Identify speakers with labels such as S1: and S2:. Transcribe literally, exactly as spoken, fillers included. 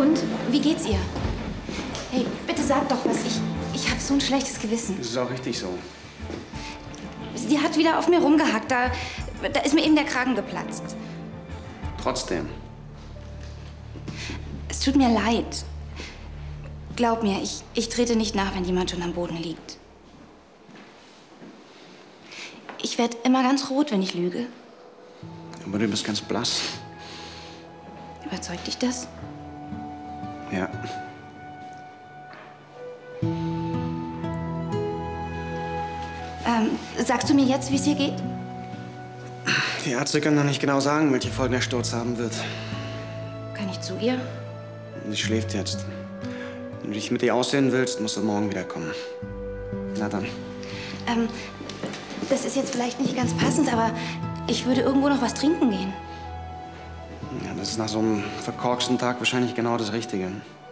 S1: Und, wie geht's ihr? Hey, bitte sag doch was. Ich, ich habe so ein schlechtes Gewissen.
S2: Das ist auch richtig so.
S1: Sie hat wieder auf mir rumgehackt. Da, da ist mir eben der Kragen geplatzt.
S2: Trotzdem.
S1: Es tut mir leid. Glaub mir, ich, ich trete nicht nach, wenn jemand schon am Boden liegt. Ich werde immer ganz rot, wenn ich lüge.
S2: Aber du bist ganz blass.
S1: Überzeugt dich das?
S2: Ja.
S1: Ähm, sagst du mir jetzt, wie es dir geht?
S2: Die Ärzte können noch nicht genau sagen, welche Folgen der Sturz haben wird.
S1: Kann ich zu ihr?
S2: Sie schläft jetzt. Wenn du dich mit ihr aussehen willst, musst du morgen wiederkommen. Na dann.
S1: Ähm, das ist jetzt vielleicht nicht ganz passend, aber ich würde irgendwo noch was trinken gehen.
S2: Ja, das ist nach so einem verkorksten Tag wahrscheinlich genau das Richtige.